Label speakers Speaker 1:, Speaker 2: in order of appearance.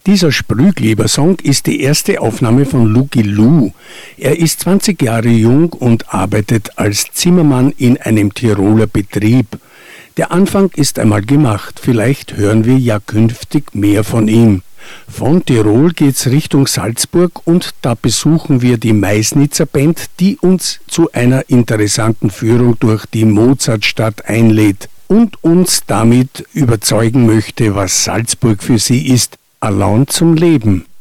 Speaker 1: Dieser Sprühgleber-Song ist die erste Aufnahme von Lucky Lou. Er ist 20 Jahre jung und arbeitet als Zimmermann in einem Tiroler Betrieb. Der Anfang ist einmal gemacht, vielleicht hören wir ja künftig mehr von ihm. Von Tirol geht's Richtung Salzburg und da besuchen wir die Meißnitzer Band, die uns zu einer interessanten Führung durch die Mozartstadt einlädt und uns damit überzeugen möchte, was Salzburg für sie ist. Allein zum Leben.